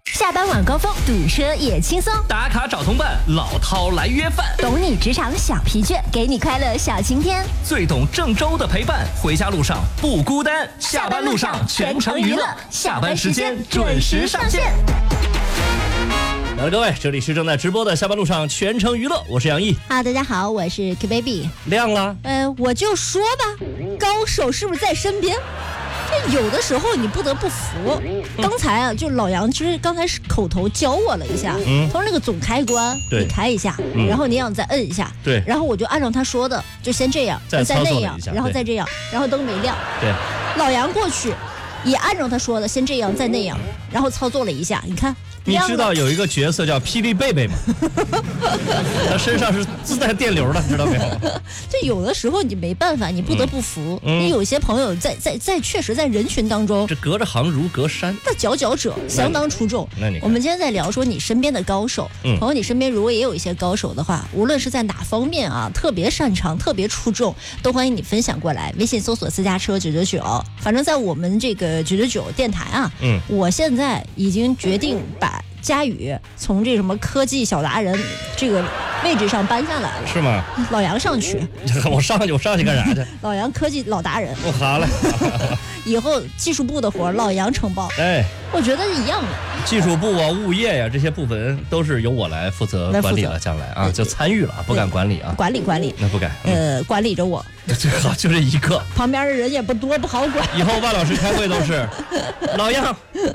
下班晚高峰堵车也轻松， 打卡找同伴，老饕来约饭， 懂你职场小疲倦，给你快乐小晴天， 最懂郑州的陪伴，回家路上不孤单，下班路上全程娱乐，下班时间准时上线。好了，各位，这里是正在直播的下班路上全程娱乐，我是杨毅。 大家好，我是 K Baby。 亮了， 我就说吧，高手是不是在身边？这有的时候你不得不服。刚才啊，就老杨其实刚才是口头教我了一下，他说那个总开关你开一下，然后你让再摁一下， 对， 然后我就按照他说的，就先这样，再那样，然后再这样，然后灯没亮， 对， 老杨过去也按照他说的，先这样再那样，然后操作了一下，你看。 你知道有一个角色叫霹雳贝贝吗？他身上是自带电流的，知道没有？ 这有的时候你没办法，你不得不服。你有些朋友在确实在人群当中， 这隔着行如隔山， 那佼佼者相当出众。 那你我们今天在聊说你身边的高手，朋友，你身边如果也有一些高手的话，无论是在哪方面啊，特别擅长、特别出众，都欢迎你分享过来。微信搜索私家车999，反正在我们这个999电台啊，我现在已经决定把佳宇从这什么科技小达人这个位置上搬下来了， 是吗？ 老杨上去， 我上去干啥去？ 老杨科技老达人， 好嘞。 以后技术部的活老杨承包。 哎， 我觉得是一样的。 技术部啊、物业呀、这些部分都是由我来负责管理了，将来啊就参与了，不敢管理啊。 管理， 那不敢。 管理着我。 最好就这一个， 旁边的人也不多，不好管。 以后万老师开会都是老杨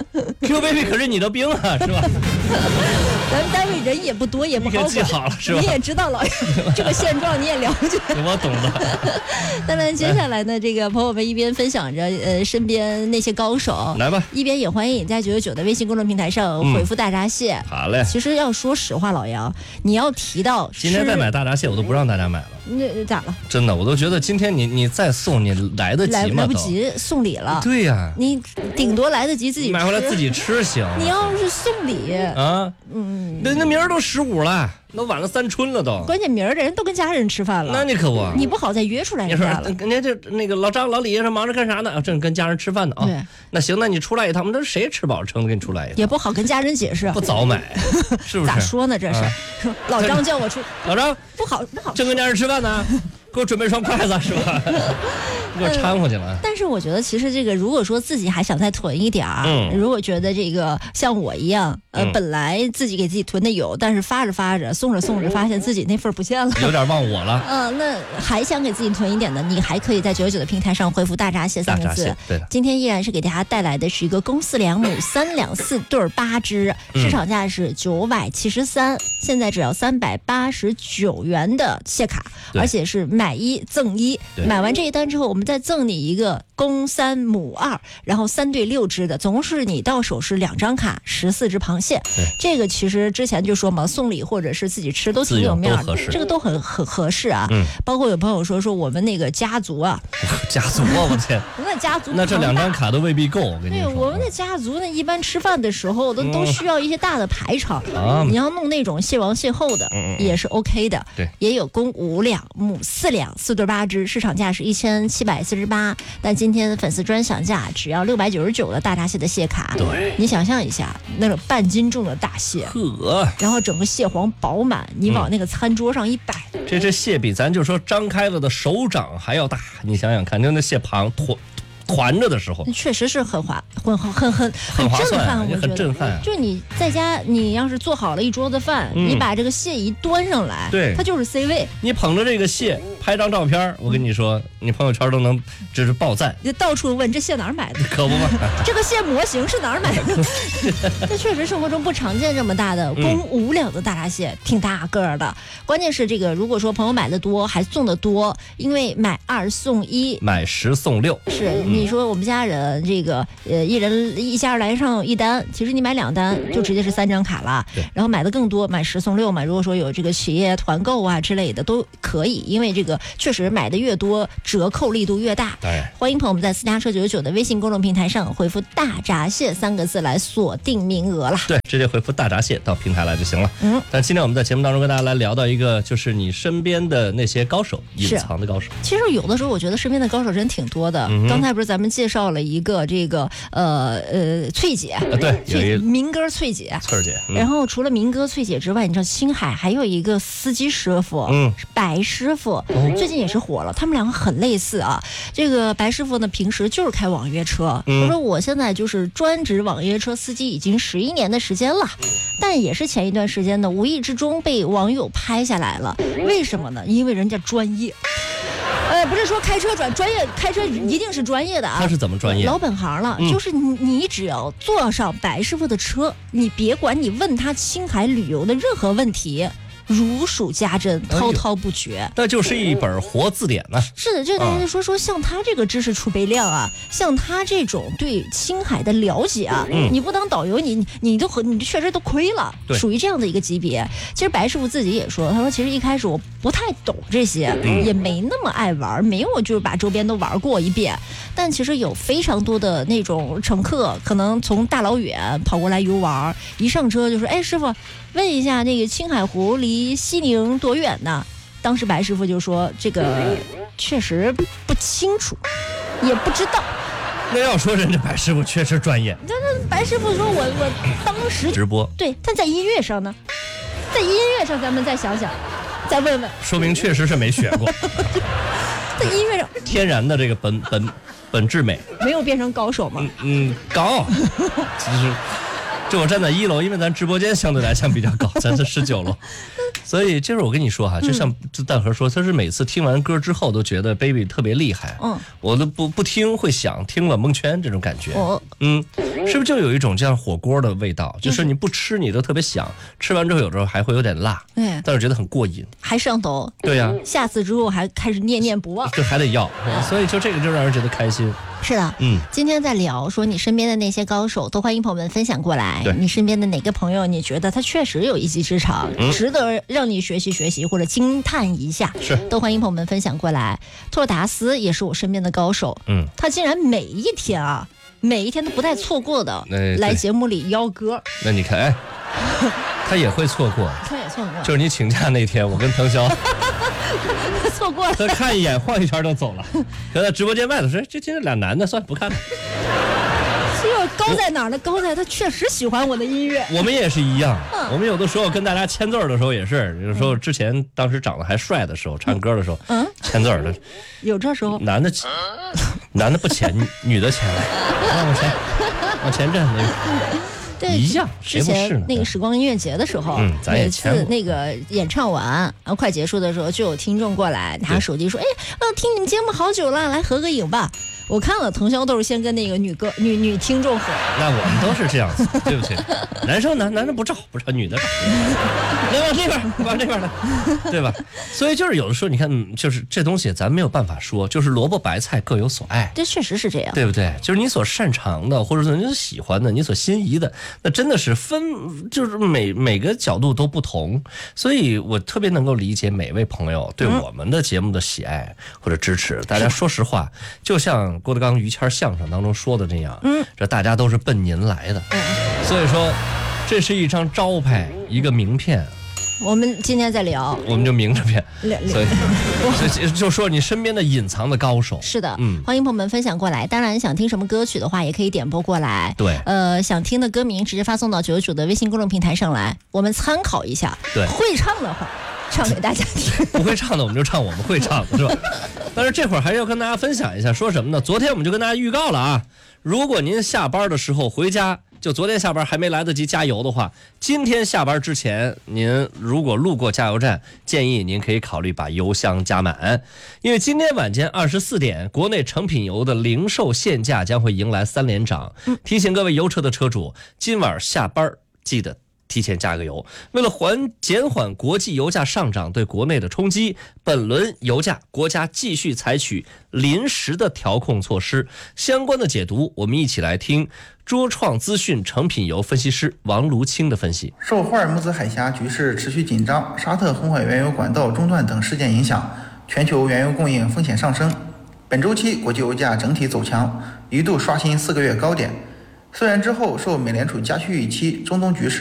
，Q Baby 可是你的兵啊，是吧？ 咱们单位人也不多，也不好管。 你可记好了是吧？ 你也知道老杨这个现状，你也了解。 我懂的。 当然，接下来呢，这个朋友们一边分享着身边那些高手， 来吧，一边也欢迎你在999的微信公众平台上回复大闸蟹。 好嘞。 其实要说实话，老杨，你要提到今天再买大闸蟹，我都不让大家买了。 那咋了？ 真的，我都觉得今天你再送，你来得及吗？ 来不及送礼了。 对呀， 你顶多来得及自己吃买回来自己吃行。 你要是送礼啊， 那明儿都15了，都晚了3春了都。 关键明儿的人都跟家人吃饭了， 那你可不， 你不好再约出来人家了。 您这那个老张老李是忙着干啥呢？正跟家人吃饭呢啊。 对， 那行，那你出来一趟，我们这谁吃饱了撑的给你出来一趟？ 也不好跟家人解释， 不早买，是不是？ 咋说呢？这是老张叫我出， 老张不好， 正跟家人吃饭呢。给我准备双筷子是吧？给我掺和去了。 但是我觉得其实这个，如果说自己还想再囤一点儿，如果觉得这个像我一样，本来自己给自己囤的有，但是发着送着，发现自己那份不见了， 有点忘我了。 那还想给自己囤一点的，你还可以在999的平台上回复大闸蟹3个字。 对的。 今天依然是给大家带来的是一个公4两母3两4对8只，市场价是973，现在只要389元的蟹卡，而且是买1赠1，买完这一单之后，我们再赠你一个公3母2，然后3对6只的，总共是你到手是2张卡14只螃蟹。这个其实之前就说嘛，送礼或者是自己吃都挺有面的，这个都很合适啊。包括有朋友说我们那个家族啊， 家族啊，我天， 那家族那这2张卡都未必够，我跟你说。 对，我们的家族呢，一般吃饭的时候都需要一些大的排场，你要弄那种蟹王蟹后的也是 OK 的。 对， 也有公5两母4两4对8只，市场价是1748，但今天粉丝专享价只要699的大闸蟹的蟹卡。 对， 你想象一下，那种半斤重的大蟹，然后整个蟹黄饱满，你往那个餐桌上一摆， 这蟹比咱就说张开了的手掌还要大，你想想看，就那蟹庞团着的时候， 确实是很震撼，我觉得很震撼。 就你在家，你要是做好了一桌子饭，你把这个蟹一端上来， 对， 它就是 C 位。 你捧着这个蟹拍张照片，我跟你说，你朋友圈都能就是爆赞。 你到处问这蟹哪儿买的？ 可不嘛， 这个蟹模型是哪儿买的？那确实生活中不常见这么大的公5两的大闸蟹，挺大个儿的。关键是这个，如果说朋友买的多，还送的多，因为买2送1， 买10送6。 是你说我们家人这个一家来上一单，其实你买2单就直接是3张卡了。然后买的更多，买10送6嘛。如果说有这个企业团购啊之类的都可以，因为这个确实买的越多，折扣力度越大。欢迎朋友们在私家车999的微信公众平台上回复大闸蟹3个字来锁定名额了。 对。 直接回复大闸蟹到平台来就行了。但今天我们在节目当中跟大家来聊到一个，就是你身边的那些高手，隐藏的高手。 其实有的时候我觉得身边的高手真挺多的。刚才不是咱们介绍了一个这个翠姐， 对， 民歌翠姐， 翠儿姐。 然后除了民歌翠姐之外，你知道青海还有一个司机师傅，白师傅，最近也是火了。他们两个很类似啊。这个白师傅呢，平时就是开网约车。他说我现在就是专职网约车司机，已经11年的时间了。但也是前一段时间呢，无意之中被网友拍下来了。为什么呢？因为人家专业。不是说开车专业，开车一定是专业的啊。 他是怎么专业？ 老本行了，就是你只要坐上白师傅的车，你别管你问他青海旅游的任何问题，如数家珍，滔滔不绝。 那就是一本活字典呢。 是的，就大家就说像他这个知识储备量啊，像他这种对青海的了解啊，你不当导游，你确实都亏了，属于这样的一个级别。其实白师傅自己也说，他说其实一开始我不太懂这些，也没那么爱玩，没有就是把周边都玩过一遍。但其实有非常多的那种乘客，可能从大老远跑过来游玩，一上车就说：“哎，师傅，问一下那个青海湖离西宁多远呢？”当时白师傅就说：“这个确实不清楚，也不知道。” 那要说人家白师傅确实专业。 那白师傅说我当时直播， 对，但在音乐上呢，在音乐上咱们再想想，再问问， 说明确实是没学过。 在音乐上天然的这个本质美， 没有变成高手吗？ 高，就是就我站在1楼，因为咱直播间相对来讲比较高，咱是19楼。所以这会儿我跟你说哈，就像蛋盒说，他是每次听完歌之后都觉得 baby 特别厉害。我都不听会想，听了蒙圈这种感觉。是不是就有一种这样火锅的味道？就是你不吃你都特别想，吃完之后有时候还会有点辣，但是觉得很过瘾， 还上头。 对呀， 下次之后还开始念念不忘， 就还得要，所以就这个就让人觉得开心。 是的，今天在聊说你身边的那些高手，都欢迎朋友们分享过来。你身边的哪个朋友，你觉得他确实有一技之长，值得让你学习或者惊叹一下？ 是， 都欢迎朋友们分享过来。托尔达斯也是我身边的高手，他竟然每一天都不带错过的来节目里邀歌。 那你看，他也会错过， 他也错过， 就是你请假那天，我跟腾霄。 错过了， 他看一眼晃一圈就走了。可在直播间外头说：“这今天俩男的，算了不看了。” 这个高在哪儿呢？高在他确实喜欢我的音乐。 我们也是一样，我们有的时候跟大家签字的时候也是，有时候之前当时长得还帅的时候，唱歌的时候，签字的， 有这时候男的不签，女的签，往前站那个。 对， 一样， 之前那个时光音乐节的时候，每次那个演唱完，然后快结束的时候，就有听众过来拿手机说：“哎，听你们节目好久了，来合个影吧。”我看了，腾霄都是先跟那个女听众合。 那我们都是这样子，对不对？男生不照，女的照。来往这边来，对吧？所以就是有的时候，你看，就是这东西咱没有办法说，就是萝卜白菜各有所爱。 这确实是这样， 对不对？就是你所擅长的，或者是你所喜欢的，你所心仪的，那真的是就是每个角度都不同。所以我特别能够理解每位朋友对我们的节目的喜爱或者支持。大家说实话，就像郭德纲于谦相声当中说的这样，这大家都是奔您来的，所以说这是一张招牌，一个名片。 我们今天在聊， 我们就明着片，所以就说你身边的隐藏的高手。 是的，欢迎朋友们分享过来。当然，想听什么歌曲的话，也可以点播过来。 对， 想听的歌名直接发送到999的微信公众平台上来，我们参考一下。 对， 会唱的话，唱给大家听。 不会唱的我们就唱我们会唱的，是吧？但是这会儿还是要跟大家分享一下，说什么呢？昨天我们就跟大家预告了啊，如果您下班的时候回家，就昨天下班还没来得及加油的话，今天下班之前您如果路过加油站，建议您可以考虑把油箱加满，因为今天晚间24点，国内成品油的零售限价将会迎来3连涨。提醒各位油车的车主，今晚下班记得提前加个油。为了减缓国际油价上涨对国内的冲击，本轮油价国家继续采取临时的调控措施。相关的解读，我们一起来听卓创资讯成品油分析师王卢清的分析。 受霍尔木兹海峡局势持续紧张、沙特红海原油管道中断等事件影响，全球原油供应风险上升。本周期国际油价整体走强，一度刷新4个月高点。虽然之后受美联储加息预期、中东局势